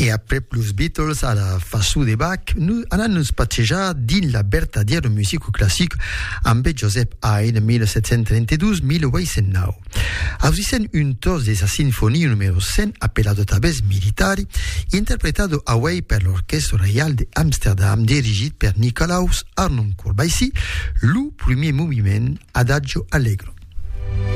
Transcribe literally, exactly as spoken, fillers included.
E après plus Beatles a la façon de Bach, nous allons nous passejar din la vertadiera musica classica amb Joseph Haydn mille sept cent trenta-deux mille huit cent nou. Aussicen un tos de sa sinfonia numero cent appellato Tabes Militari, interpretato away per l'Orchestra Real de Amsterdam dirigit per Nicolaus Arnoncourt. Ici, le premier mouvement Adagio Allegro.